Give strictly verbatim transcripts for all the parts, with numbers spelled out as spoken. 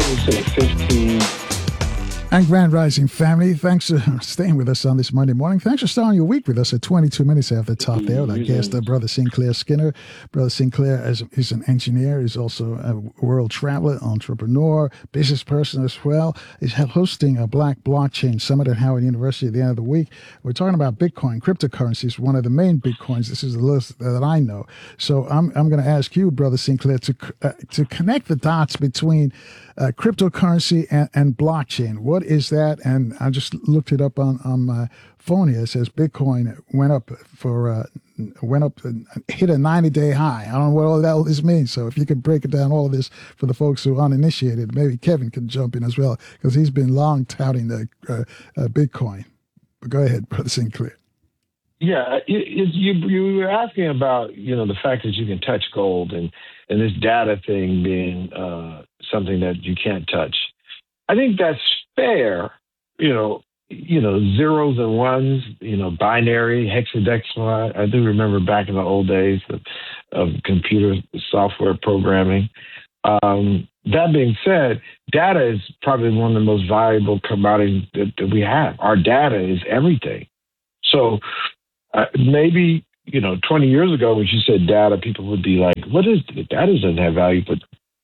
say fifteen. And Grand Rising family, thanks for staying with us on this Monday morning. Thanks for starting your week with us at twenty-two minutes after the top there with our guest, uh, Brother Sinclair Skinner. Brother Sinclair is, is an engineer. He's also a world traveler, entrepreneur, business person as well. He's hosting a Black Blockchain Summit at Howard University at the end of the week. We're talking about Bitcoin. Cryptocurrency is one of the main Bitcoins. This is the list that I know. So I'm I'm going to ask you, Brother Sinclair, to uh, to connect the dots between uh, cryptocurrency and, and blockchain. What is that? And I just looked it up on, on my phone here. It says Bitcoin went up for uh, went up and hit a ninety day high. I don't know what all that all this means. So if you could break it down, all of this for the folks who are uninitiated, maybe Kevin can jump in as well because he's been long touting the uh, uh, Bitcoin. But go ahead, Brother Sinclair. Yeah, it, it, you you were asking about you know the fact that you can touch gold and and this data thing being uh, something that you can't touch. I think that's fair. You know, you know zeros and ones. You know, binary, hexadecimal. I, I do remember back in the old days of, of computer software programming. Um, that being said, data is probably one of the most valuable commodities that, that we have. Our data is everything. So. Uh, maybe, you know, twenty years ago when you said data, people would be like, what is it? Data doesn't have value. But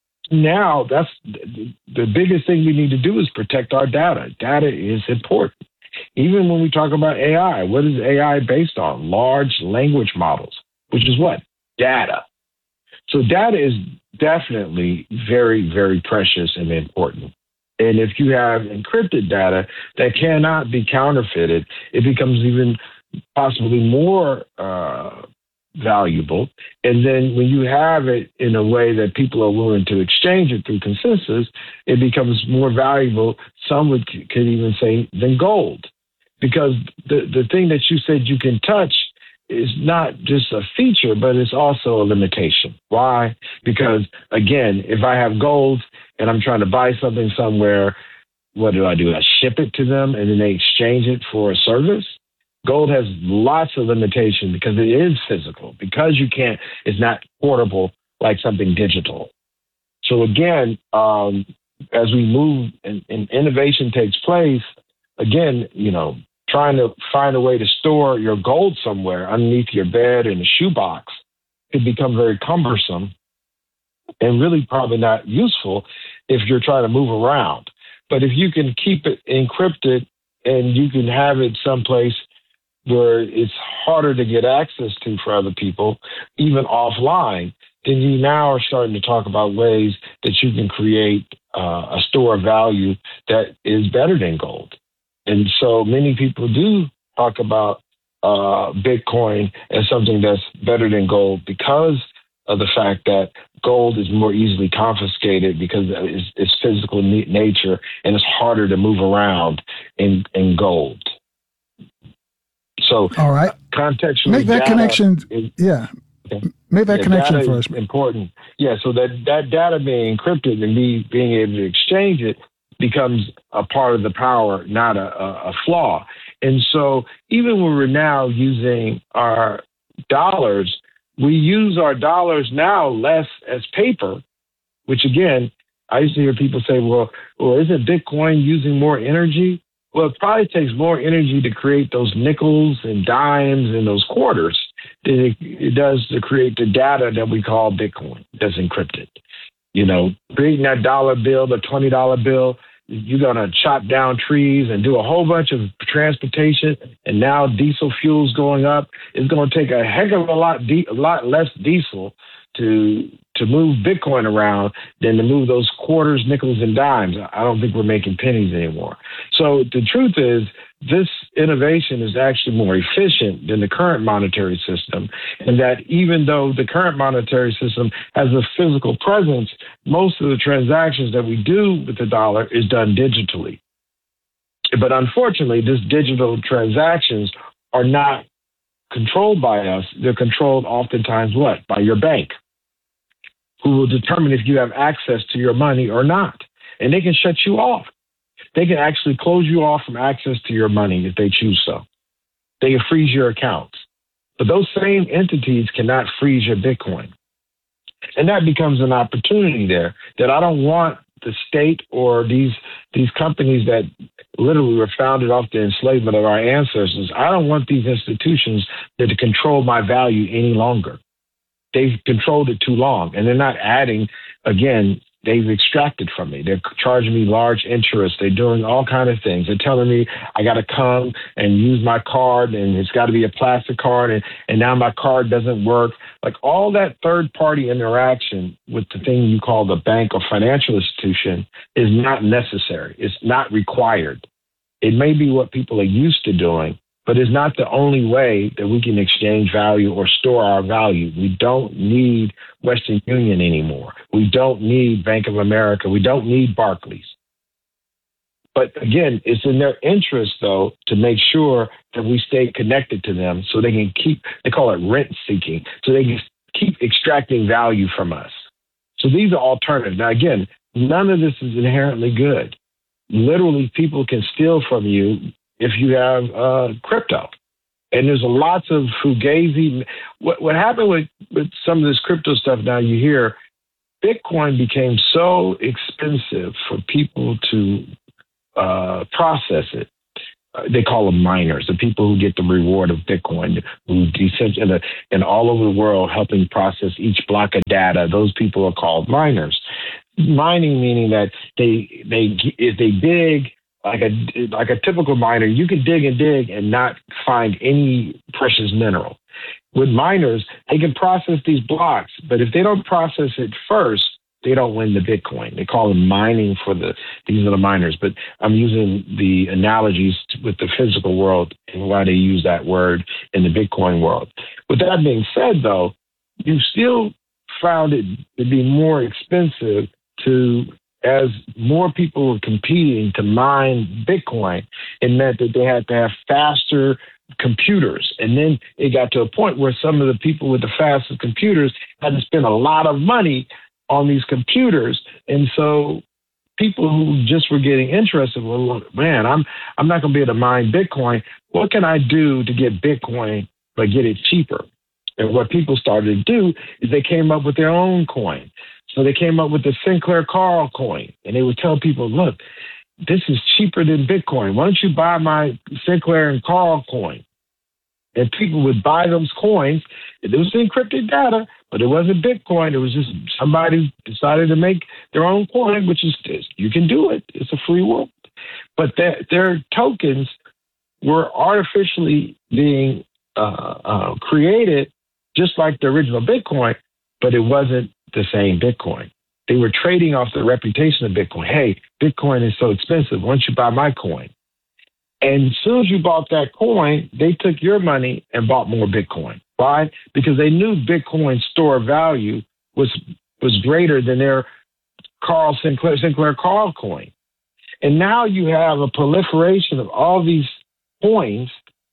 now that's the biggest thing we need to do is protect our data. Data is important. Even when we talk about A I, what is A I based on? Large language models, which is what? Data. So data is definitely very, very precious and important. And if you have encrypted data that cannot be counterfeited, it becomes even possibly more uh, valuable. And then when you have it in a way that people are willing to exchange it through consensus, it becomes more valuable. Some would could even say than gold, because the, the thing that you said you can touch is not just a feature, but it's also a limitation. Why? Because again, if I have gold and I'm trying to buy something somewhere, what do I do? I ship it to them and then they exchange it for a service. Gold has lots of limitations because it is physical, because you can't, it's not portable like something digital. So again, um, as we move and, and innovation takes place, again, you know, trying to find a way to store your gold somewhere underneath your bed in a shoebox could become very cumbersome and really probably not useful if you're trying to move around. But if you can keep it encrypted and you can have it someplace where it's harder to get access to for other people, even offline, then you now are starting to talk about ways that you can create uh, a store of value that is better than gold. And so many people do talk about uh, Bitcoin as something that's better than gold because of the fact that gold is more easily confiscated because it's, it's physical nature and it's harder to move around in, in gold. So, all right, contextually, make that connection. Is, yeah, okay. make that yeah, connection data first. Is important. Yeah, so that that data being encrypted and me being able to exchange it becomes a part of the power, not a, a, a flaw. And so, even when we're now using our dollars, we use our dollars now less as paper. Which again, I used to hear people say, "Well, well, isn't Bitcoin using more energy?" Well, it probably takes more energy to create those nickels and dimes and those quarters than it, it does to create the data that we call Bitcoin that's encrypted. You know, creating that dollar bill, the twenty dollar bill, you're going to chop down trees and do a whole bunch of transportation. And now diesel fuel's going up. It's going to take a heck of a lot, de- a lot less diesel to to move Bitcoin around than to move those quarters, nickels, and dimes. I don't think we're making pennies anymore. So the truth is, this innovation is actually more efficient than the current monetary system, and that even though the current monetary system has a physical presence, most of the transactions that we do with the dollar is done digitally. But unfortunately, these digital transactions are not controlled by us. They're controlled oftentimes what? By your bank, who will determine if you have access to your money or not. And they can shut you off. They can actually close you off from access to your money if they choose so. They can freeze your accounts. But those same entities cannot freeze your Bitcoin. And that becomes an opportunity there that I don't want the state or these these companies that literally were founded off the enslavement of our ancestors. I don't want these institutions that to control my value any longer. They've controlled it too long, and they're not adding. Again, they've extracted from me. They're charging me large interest. They're doing all kind of things. They're telling me I got to come and use my card, and it's got to be a plastic card, and, and now my card doesn't work. Like all that third-party interaction with the thing you call the bank or financial institution is not necessary. It's not required. It may be what people are used to doing, but it's not the only way that we can exchange value or store our value. We don't need Western Union anymore. We don't need Bank of America. We don't need Barclays. But again, it's in their interest, though, to make sure that we stay connected to them so they can keep, they call it rent seeking, so they can keep extracting value from us. So these are alternatives. Now, again, none of this is inherently good. Literally, people can steal from you if you have uh, crypto. And there's lots of fugazi. What, what happened with, with some of this crypto stuff now, you hear Bitcoin became so expensive for people to uh, process it. Uh, they call them miners, the people who get the reward of Bitcoin, who and, and all over the world helping process each block of data. Those people are called miners. Mining meaning that they they if they dig like a like a typical miner, you can dig and dig and not find any precious mineral. With miners, they can process these blocks, but if they don't process it first, they don't win the Bitcoin. They call them mining for the, these are the miners, but I'm using the analogies with the physical world and why they use that word in the Bitcoin world. With that being said, though, you still found it to be more expensive to, as more people were competing to mine Bitcoin, it meant that they had to have faster computers. And then it got to a point where some of the people with the fastest computers had to spend a lot of money on these computers. And so people who just were getting interested, well, look, man, I'm I'm not going to be able to mine Bitcoin. What can I do to get Bitcoin but get it cheaper? And what people started to do is they came up with their own coin. So they came up with the Sinclair Carl coin. And they would tell people, look, this is cheaper than Bitcoin. Why don't you buy my Sinclair and Carl coin? And people would buy those coins. It was encrypted data, but it wasn't Bitcoin. It was just somebody decided to make their own coin, which is this. You can do it. It's a free world. But their, their tokens were artificially being uh, uh, created just like the original Bitcoin, but it wasn't the same Bitcoin. They were trading off the reputation of Bitcoin. Hey, Bitcoin is so expensive. Why don't you buy my coin? And as soon as you bought that coin, they took your money and bought more Bitcoin. Why? Because they knew Bitcoin's store value was was greater than their Carl Sinclair, Sinclair Carl coin. And now you have a proliferation of all these coins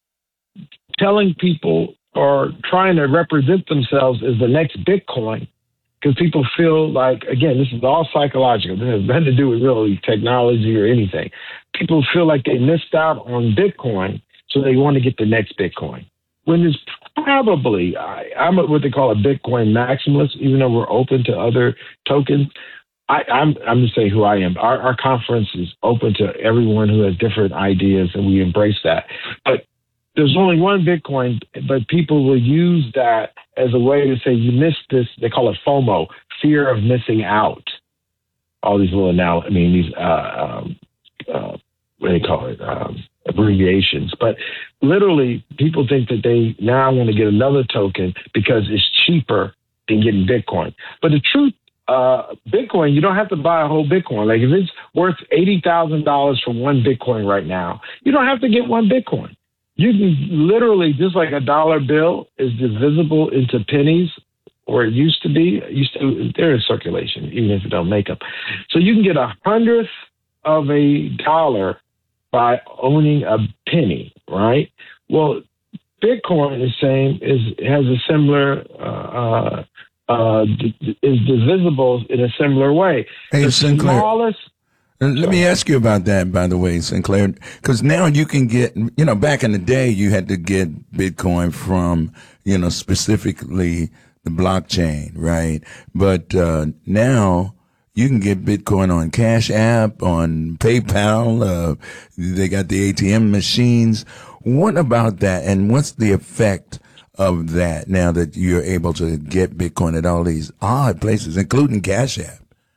telling people or trying to represent themselves as the next Bitcoin, because people feel like, again, this is all psychological. This has nothing to do with really technology or anything. People feel like they missed out on Bitcoin, so they want to get the next Bitcoin. When it's probably, I, I'm a, what they call a Bitcoin maximalist, even though we're open to other tokens. I, I'm, I'm just saying who I am. Our, our conference is open to everyone who has different ideas, and we embrace that. But there's only one Bitcoin, but people will use that as a way to say you missed this. They call it FOMO, fear of missing out. All these little now, I mean, these, uh, um, uh, what do they call it? Um, abbreviations. But literally, people think that they now want to get another token because it's cheaper than getting Bitcoin. But the truth, uh, Bitcoin, you don't have to buy a whole Bitcoin. Like if it's worth eighty thousand dollars for one Bitcoin right now, you don't have to get one Bitcoin. You can literally, just like a dollar bill is divisible into pennies, or it used to be, it used to, they're in circulation, even if you don't make them. So you can get a hundredth of a dollar by owning a penny, right? Well, Bitcoin is saying is has a similar, uh, uh, is divisible in a similar way. Hey, the Sinclair. Smallest, Let me ask you about that, by the way, Sinclair, because now you can get, you know, back in the day, you had to get Bitcoin from, you know, specifically the blockchain, right? But uh, now You can get Bitcoin on Cash App, on PayPal. Uh, they got the A T M machines. What about that? And what's the effect of that now that you're able to get Bitcoin at all these odd places, including Cash App?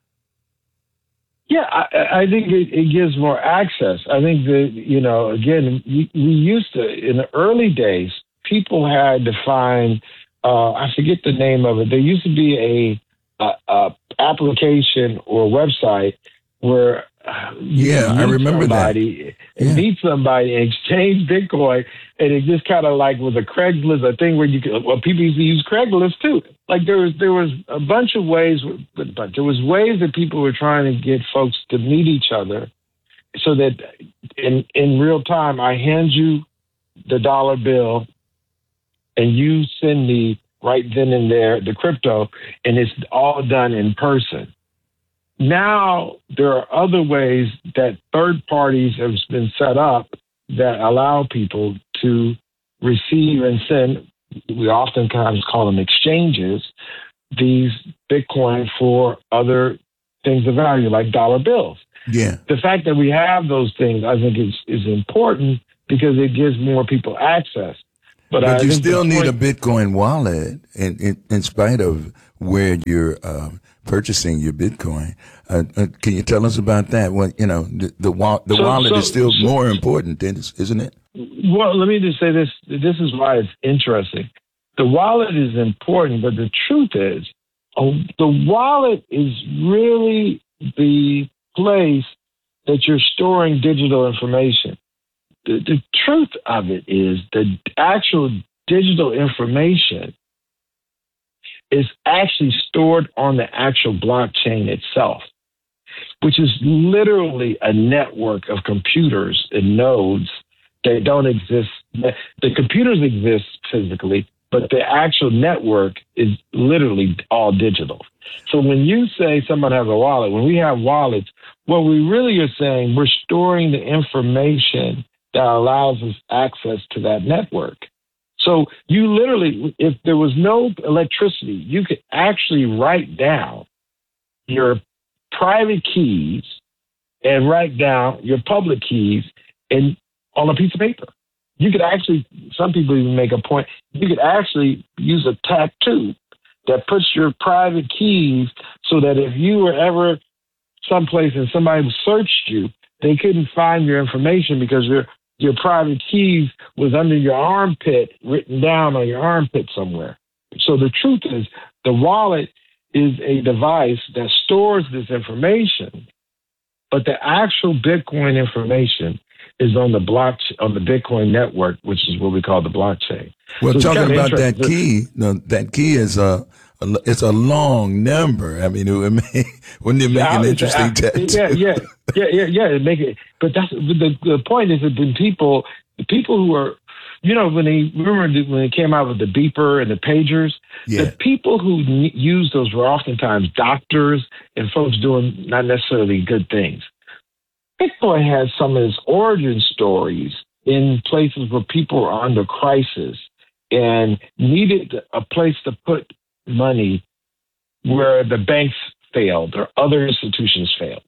Yeah, I, I think it, it gives more access. I think that, you know, again, we, we used to, in the early days, people had to find, uh, I forget the name of it. There used to be a, a, a application or website where uh, you yeah, I remember somebody that. And yeah. meet somebody and exchange Bitcoin, and it just kind of like was a Craigslist, a thing where you could, well, people used to use Craigslist too. Like there was there was a bunch of ways, but there was ways that people were trying to get folks to meet each other, so that in in real time, I hand you the dollar bill, and you send me right then and there the crypto, and it's all done in person. Now, there are other ways that third parties have been set up that allow people to receive and send, we oftentimes call them exchanges, these Bitcoin for other things of value, like dollar bills. Yeah. The fact that we have those things, I think, is, is important because it gives more people access. But, But I you think still the need point, a Bitcoin wallet in, in, in spite of where you're uh, purchasing your Bitcoin. Uh, uh, can you tell us about that? Well, you know, the the, wa- the So- wallet so- is still so- more important, isn't it? Well, let me just say this. This is why it's interesting. The wallet is important, but the truth is, oh, the wallet is really the place that you're storing digital information. The, the truth of it is the actual digital information is actually stored on the actual blockchain itself, which is literally a network of computers and nodes that don't exist. The computers exist physically, but the actual network is literally all digital. So when you say someone has a wallet, when we have wallets, what we really are saying, we're storing the information that allows us access to that network. So you literally, if there was no electricity, you could actually write down your private keys and write down your public keys in, on a piece of paper. You could actually, some people even make a point, you could actually use a tattoo that puts your private keys so that if you were ever someplace and somebody searched you, they couldn't find your information because your your private keys was under your armpit, written down on your armpit somewhere. So the truth is, the wallet is a device that stores this information, but the actual Bitcoin information is on the block on the Bitcoin network, which is what we call the blockchain. Well, So it's talking kinda about that interesting. key, no, that key is a, a it's a long number. I mean, it would make, wouldn't it make Yeah, an I- interesting I- tattoo? Yeah, yeah, yeah, yeah, yeah. It make it, but that's the the point is that when people, the people who are, you know, when they remember when they came out with the beeper and the pagers, Yeah. the people who n- used those were oftentimes doctors and folks doing not necessarily good things. Bitcoin has some of its origin stories in places where people are under crisis and needed a place to put money where the banks failed or other institutions failed.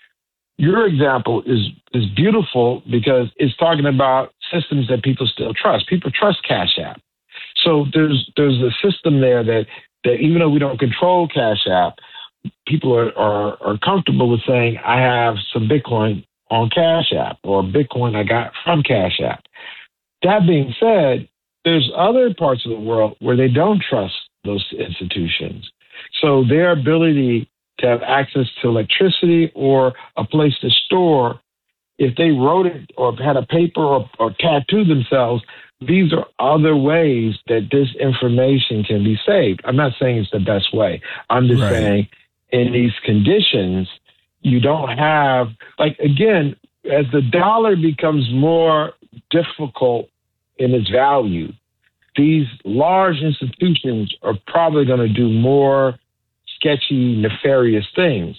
Your example is is beautiful because it's talking about systems that people still trust. People trust Cash App. So there's there's a system there that, that even though we don't control Cash App, people are, are, are comfortable with saying, I have some Bitcoin on Cash App or Bitcoin I got from Cash App. That being said, there's other parts of the world where they don't trust those institutions. So their ability to have access to electricity or a place to store, if they wrote it or had a paper or, or tattooed themselves, these are other ways that this information can be saved. I'm not saying it's the best way. I'm just Right. saying in these conditions, you don't have, like, again, as the dollar becomes more difficult in its value, these large institutions are probably going to do more sketchy, nefarious things.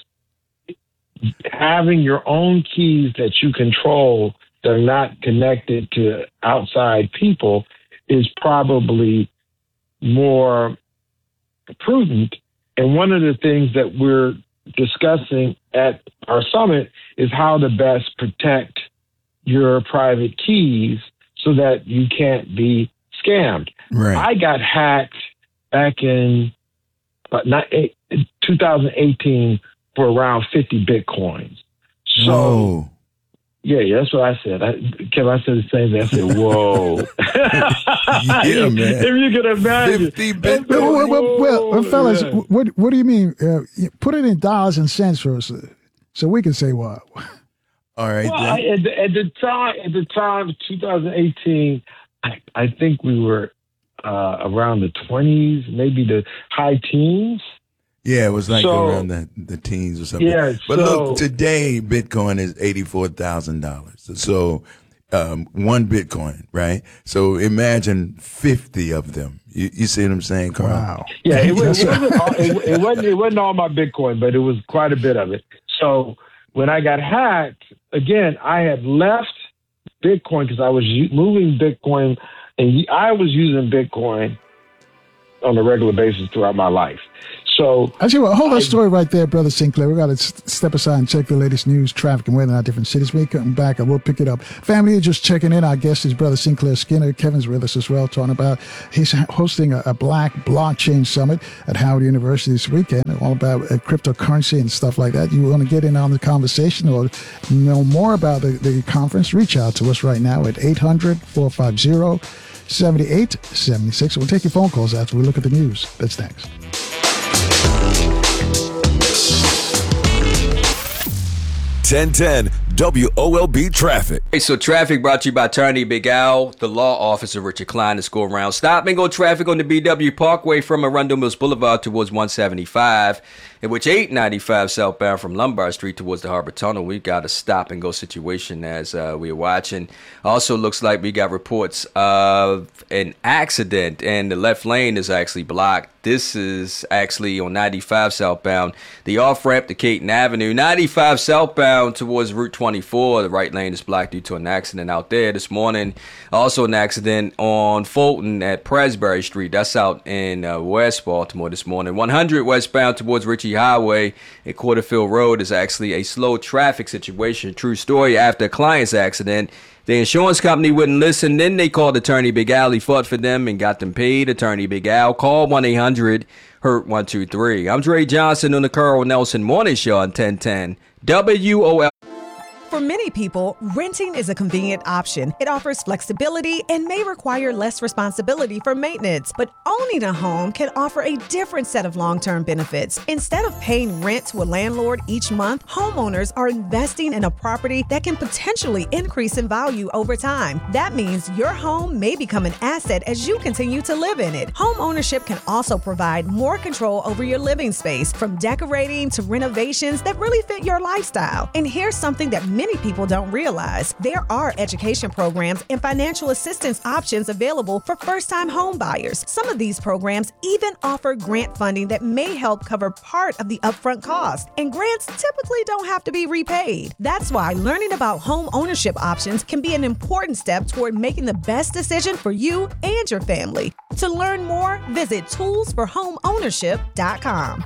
Having your own keys that you control that are not connected to outside people is probably more prudent. And one of the things that we're discussing at our summit is how to best protect your private keys so that you can't be scammed. Right. I got hacked back in uh, not, eight, twenty eighteen for around fifty Bitcoins. So, Whoa. Yeah, yeah, that's what I said. I, Kevin, I said the same thing. I said, whoa. Yeah, man. If you can imagine. fifty Bitcoin. Well, well, well, well, fellas, yeah. what what do you mean? Uh, put it in dollars and cents for us, uh, so we can say what. All right. Well, I, at, the, at the time, at the time, twenty eighteen, I, I think we were uh, around the twenties, maybe the high teens. Yeah, it was like So- around the, the teens or something. Yeah, but so- look, today Bitcoin is eighty-four thousand dollars. So um, one Bitcoin, right? So imagine fifty of them. You, you see what I'm saying, Carl? Wow. Yeah, it, was, Yes, it, wasn't all, it, it wasn't. It wasn't all my Bitcoin, but it was quite a bit of it. So when I got hacked, again, I had left Bitcoin because I was u- moving Bitcoin, and I was using Bitcoin on a regular basis throughout my life. So Actually, well, hold I- that story right there, Brother Sinclair. We got to s- step aside and check the latest news, traffic, and weather in our different cities. When we come back, and we'll pick it up. Family, just checking in. Our guest is Brother Sinclair Skinner. Kevin's with us as well, talking about he's hosting a, a Black Blockchain Summit at Howard University this weekend, all about uh, cryptocurrency and stuff like that. You want to get in on the conversation or know more about the, the conference? Reach out to us right now at eight hundred, four five zero, seven eight seven six. We'll take your phone calls after we look at the news. That's next. ten ten W O L B Traffic. Hey, so traffic brought to you by Attorney Big Al, the law office of Richard Klein, to go around. Stop and go traffic on the B W Parkway from Arundel Mills Boulevard towards one seventy-five, in which eight ninety-five southbound from Lombard Street towards the Harbor Tunnel. We got a stop and go situation as uh, we're watching. Also looks like we got reports of an accident and the left lane is actually blocked. This is actually on ninety-five southbound, the off-ramp to Caton Avenue. ninety-five southbound towards Route twenty-four. The right lane is blocked due to an accident out there this morning. Also an accident on Fulton at Presbury Street. That's out in uh, West Baltimore this morning. one hundred westbound towards Ritchie Highway at Quarterfield Road is actually a slow traffic situation. True story. After a client's accident, the insurance company wouldn't listen. Then they called Attorney Big Al. He fought for them and got them paid. Attorney Big Al. Call one eight hundred hurt one two three. I'm Dre Johnson on the Carl Nelson Morning Show on ten ten W O L. For many people, renting is a convenient option. It offers flexibility and may require less responsibility for maintenance. But owning a home can offer a different set of long-term benefits. Instead of paying rent to a landlord each month, homeowners are investing in a property that can potentially increase in value over time. That means your home may become an asset as you continue to live in it. Home ownership can also provide more control over your living space, from decorating to renovations that really fit your lifestyle. And here's something that many people don't realize. There are education programs and financial assistance options available for first-time home buyers. Some of these programs even offer grant funding that may help cover part of the upfront cost. And grants typically don't have to be repaid. That's why learning about home ownership options can be an important step toward making the best decision for you and your family. To learn more, visit tools for home ownership dot com.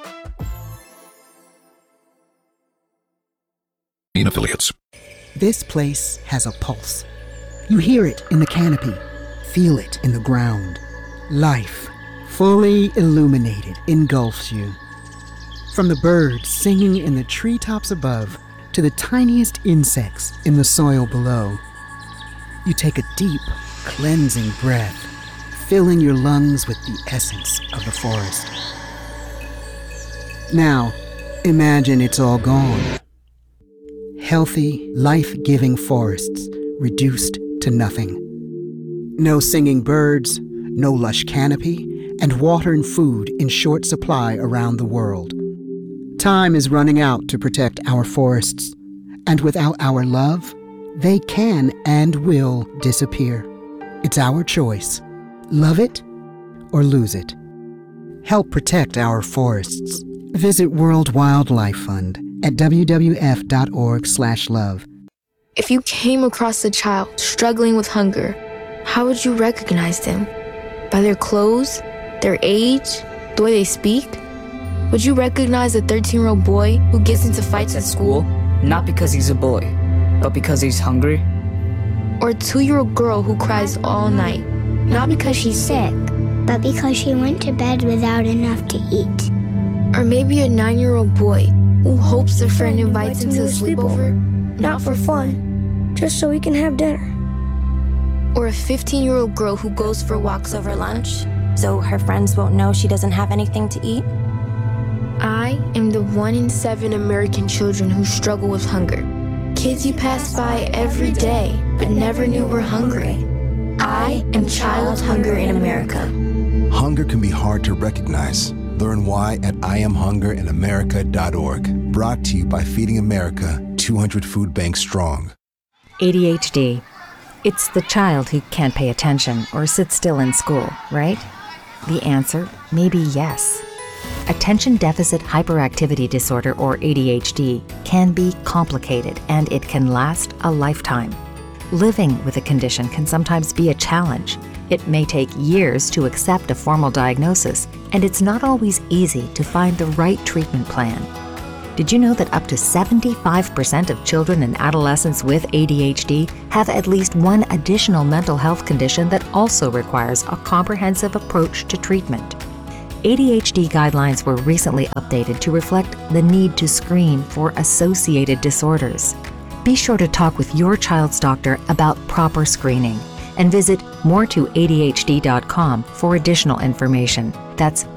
Affiliates. This place has a pulse. You hear it in the canopy, feel it in the ground. Life, fully illuminated, engulfs you. From the birds singing in the treetops above to the tiniest insects in the soil below, you take a deep, cleansing breath, filling your lungs with the essence of the forest. Now, imagine it's all gone. Healthy, life-giving forests reduced to nothing. No singing birds, no lush canopy, and water and food in short supply around the world. Time is running out to protect our forests, and without our love, they can and will disappear. It's our choice. Love it or lose it. Help protect our forests. Visit World Wildlife Fund at w w f dot org slash love. If you came across a child struggling with hunger, how would you recognize them? By their clothes, their age, the way they speak? Would you recognize a thirteen-year-old boy who gets into fights at school? Not because he's a bully, but because he's hungry? Or a two-year-old girl who cries all night? Not because she's sick, but because she went to bed without enough to eat. Or maybe a nine-year-old boy who hopes a friend invites him to a sleepover, not for fun, just so we can have dinner. Or a fifteen-year-old girl who goes for walks over lunch, so her friends won't know she doesn't have anything to eat. I am the one in seven American children who struggle with hunger. Kids you pass by every day, but never knew were hungry. I am child hunger in America. Hunger can be hard to recognize. Learn why at I am hunger in america dot org. Brought to you by Feeding America, two hundred Food Banks Strong. A D H D. It's the child who can't pay attention or sit still in school, right? The answer may be yes. Attention Deficit Hyperactivity Disorder, or A D H D, can be complicated and it can last a lifetime. Living with a condition can sometimes be a challenge. It may take years to accept a formal diagnosis, and it's not always easy to find the right treatment plan. Did you know that up to seventy-five percent of children and adolescents with A D H D have at least one additional mental health condition that also requires a comprehensive approach to treatment? A D H D guidelines were recently updated to reflect the need to screen for associated disorders. Be sure to talk with your child's doctor about proper screening and visit more to A D H D dot com for additional information. That's